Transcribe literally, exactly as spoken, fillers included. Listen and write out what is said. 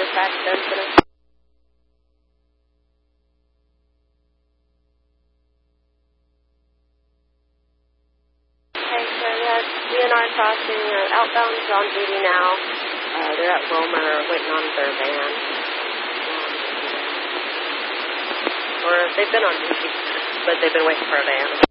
dispatch incident. Okay, so yeah, D N R crossing, uh, outbound is on duty now. Uh, they're at Wilmer waiting on their van. Um, or they've been on duty, but they've been waiting for a van.